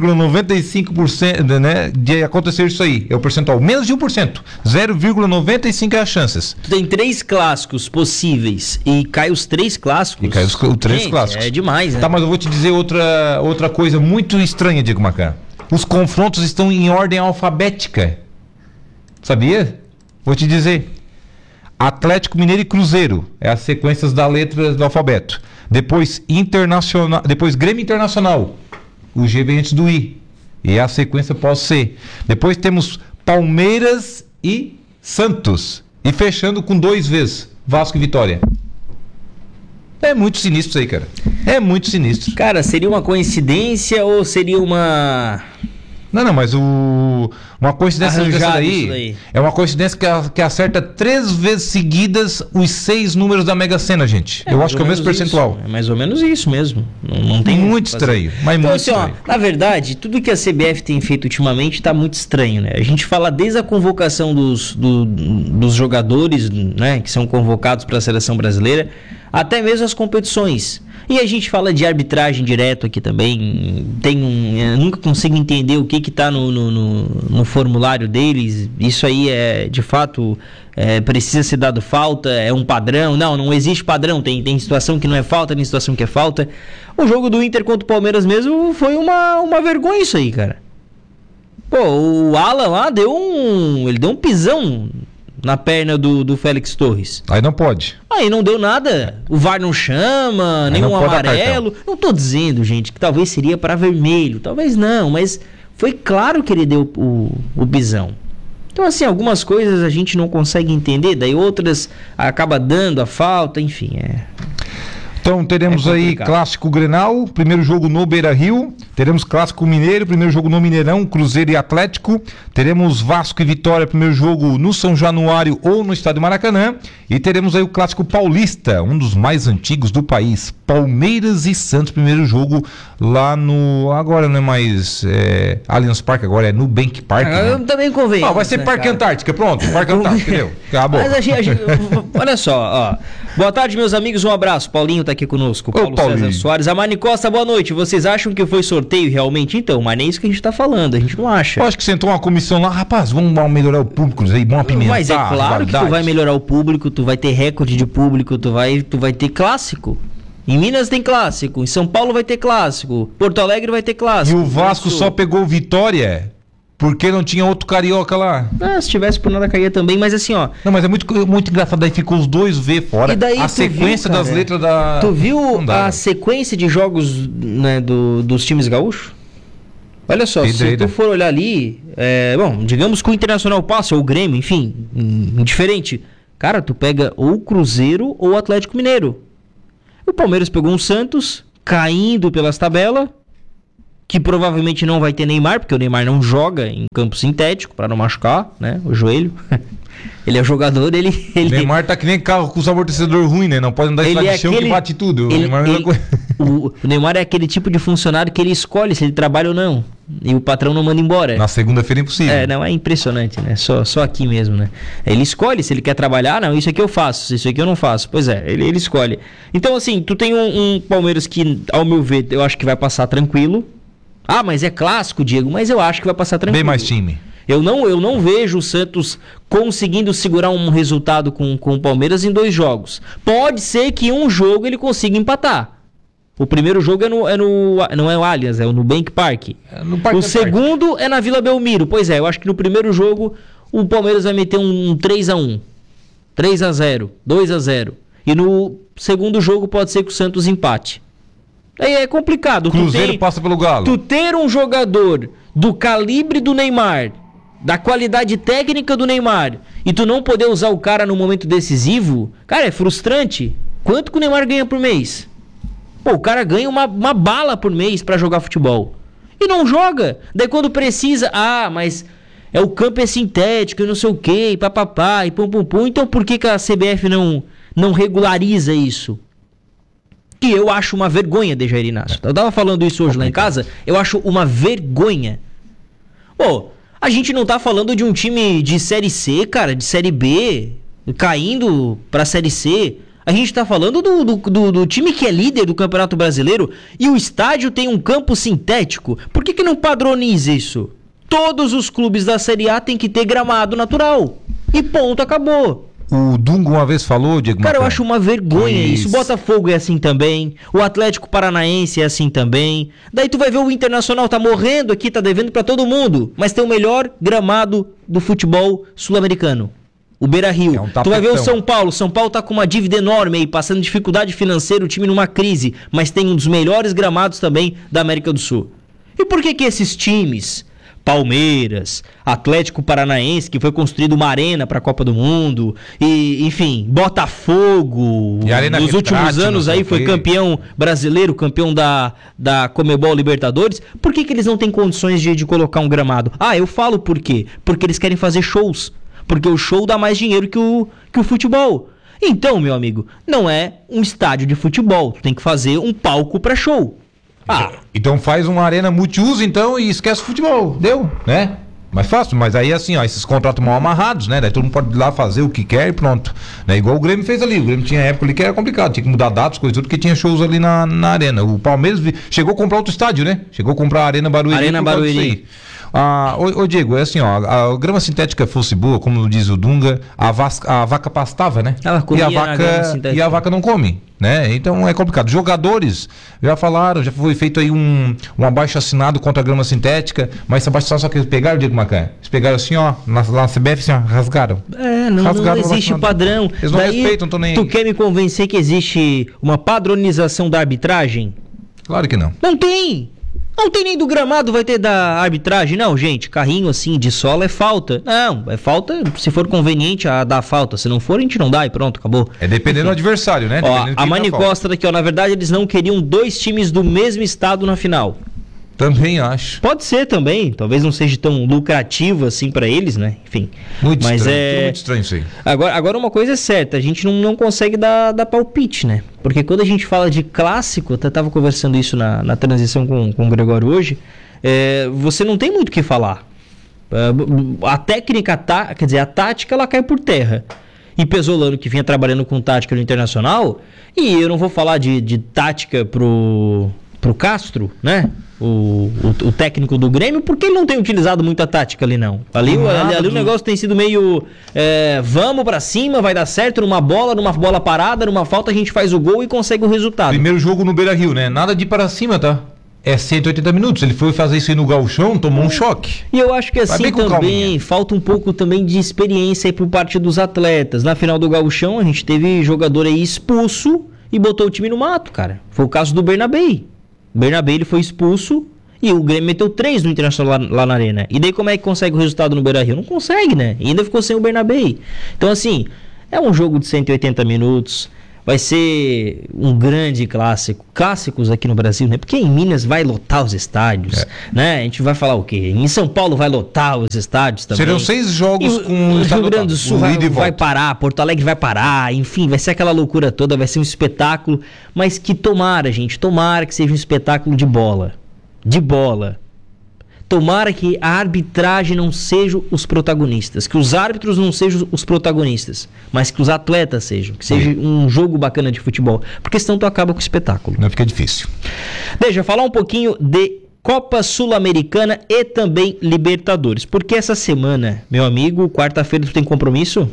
0,95%, né, de acontecer isso aí. É o percentual, menos de 1%. 0,95% é as chances.
Tu tem 3 clássicos possíveis e cai os 3 clássicos.
E cai os 3 clássicos.
É demais, né?
Tá, mas eu vou te dizer outra coisa muito estranha, Diego Macan. Os confrontos estão em ordem alfabética. Sabia? Vou te dizer. Atlético Mineiro e Cruzeiro é as sequências da letra do alfabeto. Depois Internacional, depois Grêmio Internacional. O G vem antes do I. E a sequência pós C. Depois temos Palmeiras e Santos. E fechando com 2 vezes Vasco e Vitória. É muito sinistro isso aí, cara. É muito sinistro.
Cara, seria uma coincidência ou seria uma
Não, mas uma coincidência dessa daí é uma coincidência que acerta 3 vezes seguidas os 6 números da Mega Sena, gente. Eu acho que é o mesmo percentual.
É mais ou menos isso mesmo. Não tem
muito estranho, mas
então,
muito
assim,
estranho.
Na verdade, tudo que a CBF tem feito ultimamente tá muito estranho, né? A gente fala desde a convocação dos jogadores, né, que são convocados para a seleção brasileira, até mesmo as competições. E a gente fala de arbitragem direto aqui também. Eu nunca consigo entender o que tá no formulário deles. Isso aí de fato, precisa ser dado falta, é um padrão. Não existe padrão. Tem situação que não é falta, tem situação que é falta. O jogo do Inter contra o Palmeiras mesmo foi uma vergonha isso aí, cara. Pô, o Alan lá ele deu um pisão na perna do Félix Torres.
Aí não pode.
Aí não deu nada. O VAR não chama, nenhum amarelo. Não tô dizendo, gente, que talvez seria para vermelho. Talvez não, mas foi claro que ele deu o pisão. Então, assim, algumas coisas a gente não consegue entender, daí outras acaba dando a falta, enfim,
Então teremos aí Clássico Grenal, primeiro jogo no Beira-Rio. Teremos Clássico Mineiro, primeiro jogo no Mineirão, Cruzeiro e Atlético. Teremos Vasco e Vitória, primeiro jogo no São Januário ou no Estádio Maracanã. E teremos aí o Clássico Paulista, um dos mais antigos do país. Palmeiras e Santos, primeiro jogo lá no... Agora não é mais Allianz Parque, agora é Nubank Park.
Eu também convenho.
Vai ser Parque Antártica, pronto. Parque Antártica, entendeu? Acabou.
Mas a gente, olha só, boa tarde, meus amigos, um abraço. Paulinho tá aqui conosco, Paulo César Soares. A Mani Costa, boa noite. Vocês acham que foi sorteio realmente? Então, mas nem isso que a gente tá falando, a gente não acha.
Eu acho que sentou uma comissão lá, rapaz, vamos melhorar o público, vamos apimentar.
Mas é claro que tu vai melhorar o público, tu vai ter recorde de público, tu vai ter clássico. Em Minas tem clássico, em São Paulo vai ter clássico, Porto Alegre vai ter clássico.
E o Vasco só pegou Vitória porque não tinha outro carioca lá.
Se tivesse por nada caía também, mas assim, ó.
Não, mas é muito engraçado, daí ficou os dois V fora.
E daí
a sequência das letras da...
Tu viu a sequência de jogos, né, dos times gaúchos? Olha só, se tu for olhar ali, digamos que o Internacional passe, ou o Grêmio, enfim, indiferente. Cara, tu pega ou o Cruzeiro ou o Atlético Mineiro. O Palmeiras pegou um Santos, caindo pelas tabelas, que provavelmente não vai ter Neymar, porque o Neymar não joga em campo sintético, para não machucar, né, o joelho. Ele é jogador, ele...
Neymar tá que nem carro com os amortecedor ruim, né? Não pode andar em de chão que bate tudo.
O Neymar é aquele tipo de funcionário que ele escolhe se ele trabalha ou não. E o patrão não manda embora.
Na segunda-feira é impossível.
É impressionante, né? Só aqui mesmo, né? Ele escolhe se ele quer trabalhar, não, isso aqui eu faço, isso aqui eu não faço. Pois é, ele escolhe. Então, assim, tu tem um Palmeiras que, ao meu ver, eu acho que vai passar tranquilo. Mas é clássico, Diego, mas eu acho que vai passar tranquilo.
Bem mais time.
Eu não vejo o Santos conseguindo segurar um resultado com o Palmeiras em 2 jogos. Pode ser que um jogo ele consiga empatar. O primeiro jogo não é o Allianz, é o Nubank Park. O segundo é na Vila Belmiro. Pois é, eu acho que no primeiro jogo o Palmeiras vai meter um 3-1, 3-0, 2-0. E no segundo jogo pode ser que o Santos empate. Aí é complicado.
Cruzeiro passa pelo Galo.
Tu ter um jogador do calibre do Neymar, da qualidade técnica do Neymar, e tu não poder usar o cara no momento decisivo, cara, é frustrante. Quanto que o Neymar ganha por mês? Pô, o cara ganha uma bala por mês pra jogar futebol. E não joga. Daí quando precisa, mas o campo é sintético e não sei o que, e papapá, e pum pum pum. Então por que a CBF não regulariza isso? Que eu acho uma vergonha, Dejair Inácio. Eu tava falando isso hoje lá em casa, eu acho uma vergonha. A gente não tá falando de um time de Série C, cara, de Série B, caindo pra Série C. A gente tá falando do time que é líder do Campeonato Brasileiro e o estádio tem um campo sintético. Por que não padroniza isso? Todos os clubes da Série A tem que ter gramado natural. E ponto, acabou.
O Dunga uma vez falou, Diego
Cara, eu acho uma vergonha isso. O Botafogo é assim também. O Atlético Paranaense é assim também. Daí tu vai ver o Internacional tá morrendo aqui, tá devendo pra todo mundo. Mas tem o melhor gramado do futebol sul-americano. O Beira-Rio. Tu vai ver o São Paulo. São Paulo tá com uma dívida enorme aí, passando dificuldade financeira, o time numa crise. Mas tem um dos melhores gramados também da América do Sul. E por que esses times Palmeiras, Atlético Paranaense, que foi construído uma arena para a Copa do Mundo, e enfim, Botafogo, nos últimos anos aí foi campeão brasileiro, campeão da Comebol Libertadores. Por que eles não têm condições de colocar um gramado? Eu falo por quê? Porque eles querem fazer shows, porque o show dá mais dinheiro que o futebol. Então, meu amigo, não é um estádio de futebol, tu tem que fazer um palco para show.
Então faz uma arena multiuso, então, e esquece o futebol. Deu, né? Mais fácil, mas aí assim, esses contratos mal amarrados, né? Daí todo mundo pode ir lá fazer o que quer e pronto. Né? Igual o Grêmio fez ali. O Grêmio tinha época ali que era complicado, tinha que mudar datas, coisa e tudo, porque tinha shows ali na arena. O Palmeiras chegou a comprar outro estádio, né? Chegou a comprar a Arena Barueri.
Arena Barueri.
Ô Diego, é assim, a grama sintética fosse boa, como diz o Dunga, a vaca pastava, né?
Ela comia
e a vaca não come, né? Então é complicado. Jogadores já falaram, já foi feito aí um abaixo-assinado contra a grama sintética, mas esse abaixo-assinado só que eles pegaram, Diego Macan? Eles pegaram assim, ó, na CBF, assim, ó, rasgaram.
Não existe padrão.
Eles não respeitam, tô nem aí.
Tu quer me convencer que existe uma padronização da arbitragem?
Claro que não.
Não tem! Não tem nem do gramado, vai ter da arbitragem. Não, gente, carrinho assim de sola é falta. Não, é falta se for conveniente a dar falta. Se não for, a gente não dá e pronto, acabou.
É dependendo do adversário, né?
A Mani Costa daqui, na verdade eles não queriam 2 times do mesmo estado na final.
Também acho.
Pode ser também, talvez não seja tão lucrativo assim pra eles, né? Enfim.
Muito
mas
estranho, muito estranho isso aí.
Agora uma coisa é certa, a gente não consegue dar palpite, né? Porque quando a gente fala de clássico, eu até tava conversando isso na transição com o Gregório hoje, você não tem muito o que falar. A técnica, a tática, ela cai por terra. E Pesolano, que vinha trabalhando com tática no Internacional, e eu não vou falar de tática pro Castro, né? O técnico do Grêmio, porque ele não tem utilizado muita tática ali, não. Ali o negócio tem sido meio vamos pra cima, vai dar certo numa bola parada, numa falta a gente faz o gol e consegue o resultado.
Primeiro jogo no Beira-Rio, né? Nada de ir para cima, tá? É 180 minutos. Ele foi fazer isso aí no Gauchão, tomou um choque.
E eu acho que assim também falta um pouco também de experiência aí por parte dos atletas. Na final do Gauchão a gente teve jogador aí expulso e botou o time no mato, cara. Foi o caso do Bernabei. O Bernabei ele foi expulso e o Grêmio meteu 3 no Internacional lá na Arena. E daí como é que consegue o resultado no Beira-Rio? Não consegue, né? E ainda ficou sem o Bernabei. Então assim, é um jogo de 180 minutos. Vai ser um grande clássico. Clássicos aqui no Brasil, né? Porque em Minas vai lotar os estádios, né? A gente vai falar o quê? Em São Paulo vai lotar os estádios também.
Serão 6 jogos com
o Rio Grande do Sul vai parar, Porto Alegre vai parar, enfim, vai ser aquela loucura toda, vai ser um espetáculo, mas que tomara que seja um espetáculo de bola. De bola. Tomara que a arbitragem não seja os protagonistas, que os árbitros não sejam os protagonistas, mas que os atletas sejam, que seja um jogo bacana de futebol, porque senão tu acaba com o espetáculo.
Não fica difícil.
Deixa eu falar um pouquinho de Copa Sul-Americana e também Libertadores, porque essa semana, meu amigo, quarta-feira tu tem compromisso?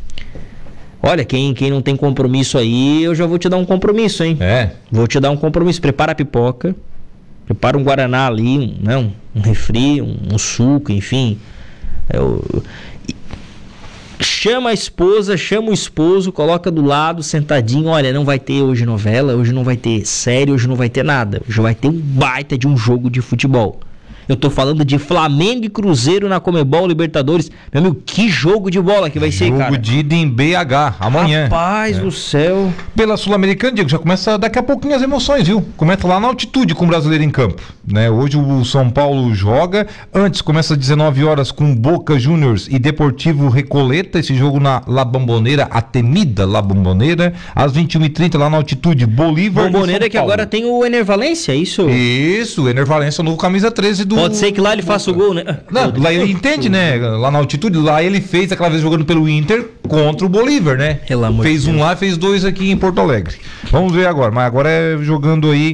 Olha, quem não tem compromisso aí, eu já vou te dar um compromisso, hein? Vou te dar um compromisso, prepara a pipoca. Prepara um guaraná ali, um refri, um suco, enfim. Chama a esposa, chama o esposo, coloca do lado, sentadinho. Olha, não vai ter hoje novela, hoje não vai ter série, hoje não vai ter nada. Hoje vai ter um baita de um jogo de futebol. Eu tô falando de Flamengo e Cruzeiro na Comebol Libertadores. Meu amigo, que jogo de bola que vai ser, cara.
Jogo de ida em BH, amanhã.
Rapaz do céu.
Pela Sul-Americana, Diego, já começa daqui a pouquinho as emoções, viu? Começa lá na altitude com o brasileiro em campo, né? Hoje o São Paulo joga. Antes começa às 19 horas com Boca Juniors e Deportivo Recoleta. Esse jogo na La Bombonera, a temida La Bombonera. Às 21h30 lá na altitude, Bolívar.
Bombonera que agora tem o Ener Valencia, é isso?
Isso, o Ener Valencia, o novo camisa 13 do...
Pode ser que lá ele faça o gol, né?
Não, lá ele entende, né? Lá na altitude, lá ele fez aquela vez jogando pelo Inter contra o Bolívar, né? Fez um lá, fez 2 aqui em Porto Alegre. Vamos ver agora, mas agora é jogando aí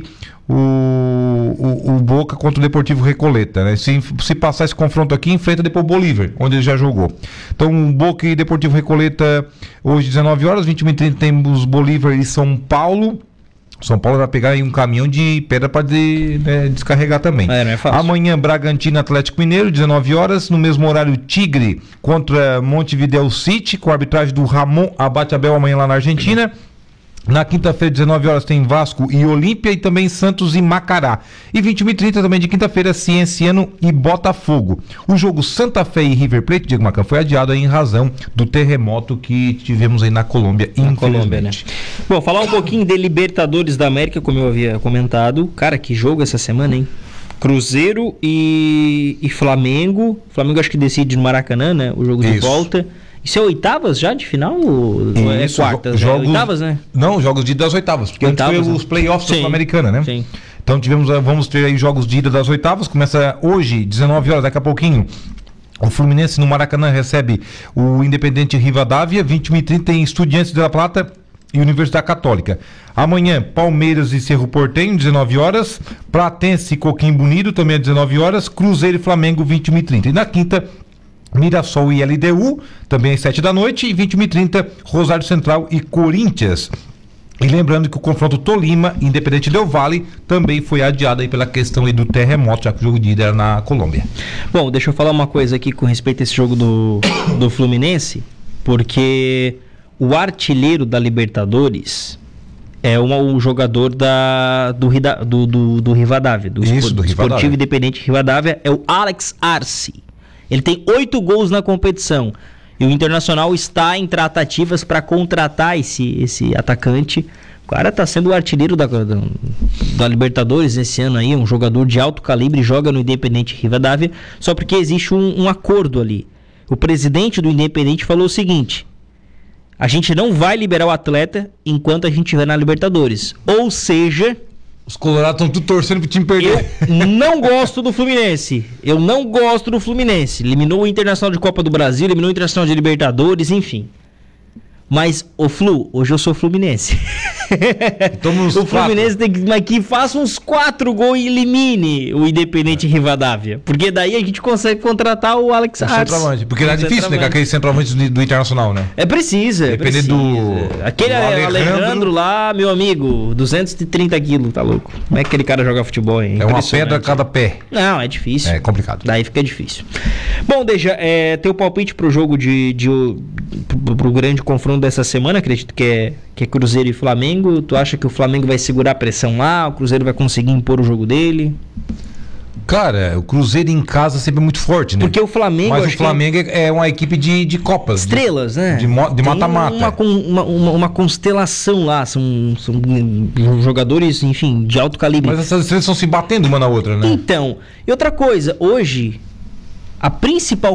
o Boca contra o Deportivo Recoleta, né? Se passar esse confronto aqui, enfrenta depois o Bolívar, onde ele já jogou. Então, Boca e Deportivo Recoleta, hoje 19 horas, 21h30 temos Bolívar e São Paulo. São Paulo vai pegar aí um caminhão de pedra para descarregar também.
Não é fácil.
Amanhã, Bragantino Atlético Mineiro, 19 horas. No mesmo horário, Tigre contra Montevideo City, com a arbitragem do Ramon Abate Abel amanhã lá na Argentina. Na quinta-feira, 19 horas, tem Vasco e Olímpia e também Santos e Macará. E 21h30 também de quinta-feira, Cienciano e Botafogo. O jogo Santa Fé e River Plate, Diego Macan, foi adiado aí em razão do terremoto que tivemos aí na Colômbia, infelizmente.
Bom, falar um pouquinho de Libertadores da América, como eu havia comentado. Cara, que jogo essa semana, hein? Cruzeiro e Flamengo. Flamengo acho que decide no Maracanã, né? O jogo de volta. Isso é oitavas já de final? Ou é quartas?
Jogos,
oitavas, né?
Não, jogos de ida das oitavas. Porque
oitavas,
antes foi os playoffs da Sul-Americana, né?
Sim.
Então vamos ter aí jogos de ida das oitavas. Começa hoje, 19 horas, daqui a pouquinho. O Fluminense no Maracanã recebe o Independente Rivadavia. 21h30 tem Estudiantes de La Plata e Universidade Católica. Amanhã, Palmeiras e Cerro Porteño, 19 horas. Platense e Coquimbo Unido, também às 19 horas. Cruzeiro e Flamengo, 21h30. E na quinta, Mirassol e LDU, também às 7 da noite, e 21h30, Rosário Central e Corinthians. E lembrando que o confronto Tolima, Independente Del Valle, também foi adiado aí pela questão aí do terremoto, já que o jogo de ida era na Colômbia.
Bom, deixa eu falar uma coisa aqui com respeito a esse jogo do Fluminense, porque o artilheiro da Libertadores é o jogador do Rivadavia, do Esportivo Independente Rivadavia, é o Alex Arce. Ele tem 8 gols na competição. E o Internacional está em tratativas para contratar esse atacante. O cara está sendo o artilheiro da Libertadores esse ano aí. Um jogador de alto calibre, joga no Independente Rivadavia. Só porque existe um acordo ali. O presidente do Independente falou o seguinte: a gente não vai liberar o atleta enquanto a gente estiver na Libertadores. Ou seja...
Os colorados estão tudo torcendo pro time perder.
Eu não gosto do Fluminense. Eliminou o Internacional de Copa do Brasil, eliminou o Internacional de Libertadores, enfim. Mas, ô Flu, hoje eu sou Fluminense. O Fluminense tem que faça uns 4 gols e elimine o Independente Rivadavia. Porque daí a gente consegue contratar o Alex Arce.
Porque é difícil, né? Com aquele centroavante do Internacional, né?
Precisa. Aquele Alejandro lá, meu amigo, 230 quilos, tá louco? Como é que aquele cara joga futebol, hein?
É uma pedra a cada pé.
Não, é difícil.
É complicado.
Daí fica difícil. Bom, deixa, teu palpite pro jogo pro grande confronto dessa semana, acredito que é Cruzeiro e Flamengo. Tu acha que o Flamengo vai segurar a pressão lá? O Cruzeiro vai conseguir impor o jogo dele?
Cara, o Cruzeiro em casa sempre é muito forte, né?
Porque o Flamengo...
Mas o Flamengo é uma equipe de Copas.
Estrelas, né?
De mata-mata.
Uma constelação lá. São jogadores, enfim, de alto calibre.
Mas essas estrelas estão se batendo uma na outra, né?
Então, e outra coisa, hoje, a principal